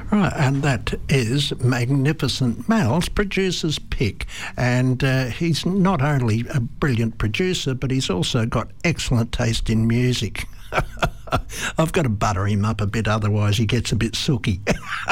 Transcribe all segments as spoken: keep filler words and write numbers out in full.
Right, and that is Magnificent Mal's producer's pick. And uh, he's not only a brilliant producer, but he's also got excellent taste in music. I've got to butter him up a bit, otherwise he gets a bit sooky.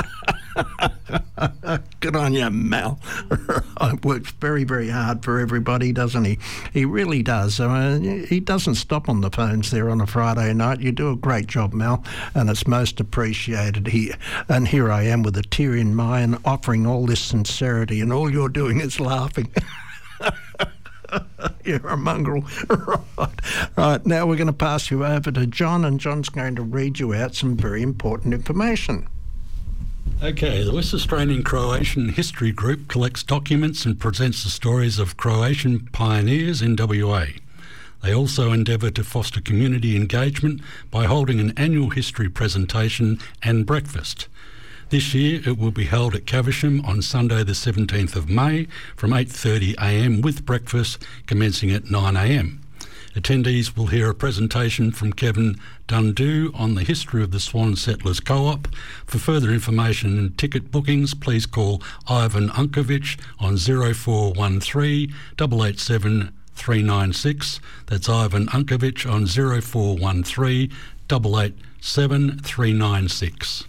Good on you, Mal. Works very, very hard for everybody, doesn't he? He really does. Uh, he doesn't stop on the phones there on a Friday night. You do a great job, Mal, and it's most appreciated. He, and here I am with a tear in my eye offering all this sincerity, and all you're doing is laughing. You're a mongrel. Right. Right, now we're going to pass you over to John, and John's going to read you out some very important information. Okay, the West Australian Croatian History Group collects documents and presents the stories of Croatian pioneers in W A. They also endeavour to foster community engagement by holding an annual history presentation and breakfast. This year it will be held at Caversham on Sunday the seventeenth of May from eight thirty a m with breakfast commencing at nine a m. Attendees will hear a presentation from Kevin Dundoo on the history of the Swan Settlers Co-op. For further information and ticket bookings, please call Ivan Unkovic on zero four one three, eight eight seven, three nine six. That's Ivan Unkovic on zero four one three, eight eight seven, three nine six.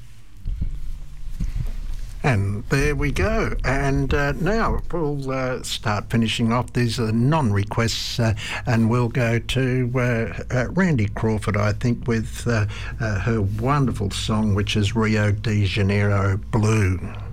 And there we go. And uh, now we'll uh, start finishing off. These are non-requests, uh, and we'll go to uh, uh, Randy Crawford, I think, with uh, uh, her wonderful song, which is Rio de Janeiro Blue.